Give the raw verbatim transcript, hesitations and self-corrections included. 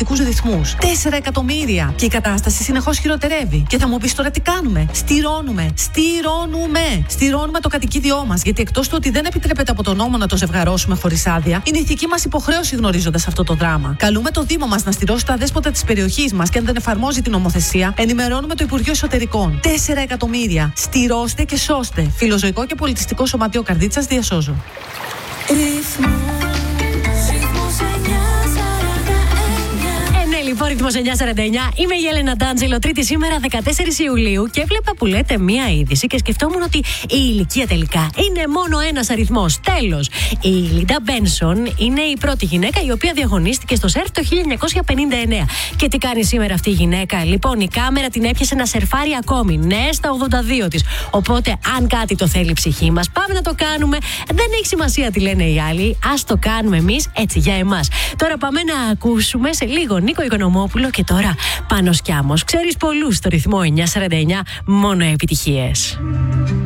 φανταστικούς ρυθμούς. τέσσερα εκατομμύρια! Και η κατάσταση συνεχώς χειροτερεύει. Και θα μου πεις τώρα τι κάνουμε? Στηρώνουμε. Στηρώνουμε. Στηρώνουμε το κατοικίδιό μας. Γιατί εκτός του ότι δεν επιτρέπεται από τον νόμο να το ζευγαρώσουμε χωρίς άδεια, είναι ηθική μας υποχρέωση γνωρίζοντας αυτό το δράμα. Καλούμε το Δήμο μας να στηρώσει τα δέσποτα της περιοχής μας και αν δεν εφαρμόζει την νομοθεσία, ενημερώνουμε το Υπουργείο Εσωτερικών. τέσσερα εκατομμύρια. Στηρώστε και σώστε. Φιλοζωικό και πολιτιστικό σωματείο Καρδίτσας διασώζω. Λοιπόν, ρυθμός εννιά σαράντα εννιά. Είμαι η Έλενα Ντάντζελο. Τρίτη σήμερα, δεκατέσσερις Ιουλίου. Και έβλεπα που λέτε μία είδηση και σκεφτόμουν ότι η ηλικία τελικά είναι μόνο ένας αριθμός. Τέλος. Η Λίντα Μπένσον είναι η πρώτη γυναίκα η οποία διαγωνίστηκε στο σερφ το χίλια εννιακόσια πενήντα εννέα. Και τι κάνει σήμερα αυτή η γυναίκα? Λοιπόν, η κάμερα την έπιασε να σερφάρει ακόμη. Ναι, στα ογδόντα δύο της. Οπότε, αν κάτι το θέλει η ψυχή μας, πάμε να το κάνουμε. Δεν έχει σημασία τι λένε οι άλλοι. Ας το κάνουμε εμείς έτσι για εμάς. Τώρα πάμε να ακούσουμε σε λίγο Νίκο Οικονομόπουλο και τώρα Πάνος Κιάμος. Ξέρεις πολλούς στο ρυθμό εννιά σαράντα εννιά, μόνο επιτυχίες.